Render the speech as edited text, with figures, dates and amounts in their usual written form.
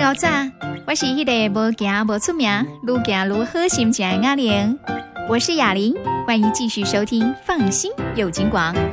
友早，我是迄个无行无出名，愈行愈好心情的雅玲。我是雅玲，欢迎继续收听《放心有金广》。